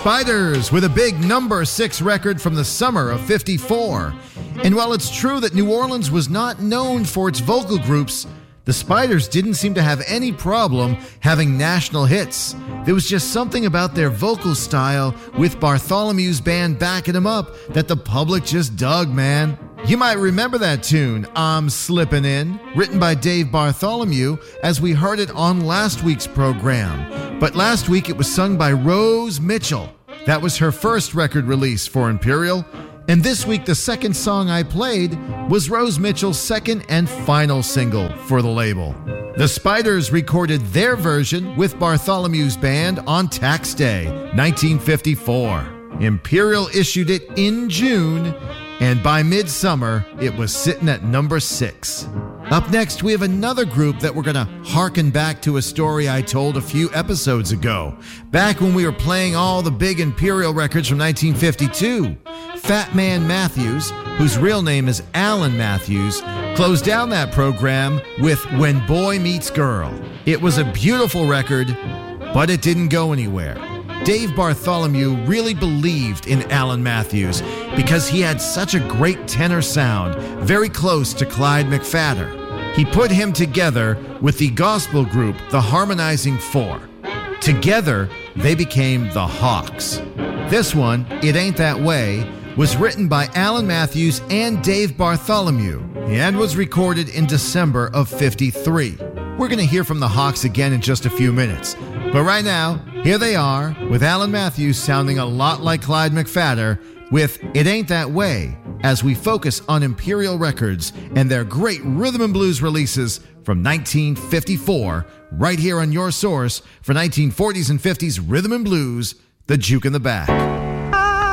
Spiders with a big number 6 record from the summer of '54. And while it's true that New Orleans was not known for its vocal groups, the Spiders didn't seem to have any problem having national hits. There was just something about their vocal style with Bartholomew's band backing them up that the public just dug, man. You might remember that tune, I'm Slippin' In, written by Dave Bartholomew, as we heard it on last week's program. But last week it was sung by Rose Mitchell. That was her first record release for Imperial. And this week the second song I played was Rose Mitchell's second and final single for the label. The Spiders recorded their version with Bartholomew's band on Tax Day, 1954. Imperial issued it in June, and by midsummer, it was sitting at number 6. Up next, we have another group that we're going to harken back to a story I told a few episodes ago, back when we were playing all the big Imperial records from 1952. Fat Man Matthews, whose real name is Alan Matthews, closed down that program with When Boy Meets Girl. It was a beautiful record, but it didn't go anywhere. Dave Bartholomew really believed in Alan Matthews because he had such a great tenor sound, very close to Clyde McPhatter. He put him together with the gospel group, the Harmonizing Four. Together, they became the Hawks. This one, It Ain't That Way, was written by Alan Matthews and Dave Bartholomew and was recorded in December of '53. We're going to hear from the Hawks again in just a few minutes. But right now, here they are, with Alan Matthews sounding a lot like Clyde McPhatter, with It Ain't That Way, as we focus on Imperial Records and their great rhythm and blues releases from 1954, right here on your source for 1940s and 50s rhythm and blues, The Juke in the Back.